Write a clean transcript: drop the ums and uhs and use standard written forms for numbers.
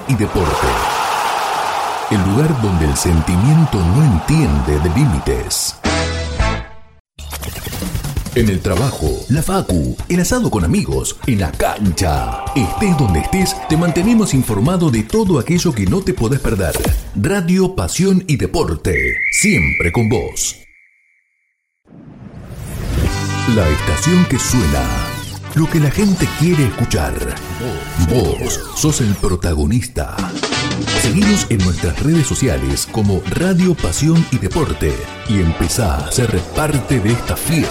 y deporte. El lugar donde el sentimiento no entiende de límites. En el trabajo, la facu, el asado con amigos, en la cancha. Estés donde estés, te mantenemos informado de todo aquello que no te podés perder. Radio, pasión y deporte, siempre con vos. La estación que suena, lo que la gente quiere escuchar. Vos sos el protagonista. Seguinos en nuestras redes sociales como Radio, Pasión y Deporte y empezá a ser parte de esta fiesta.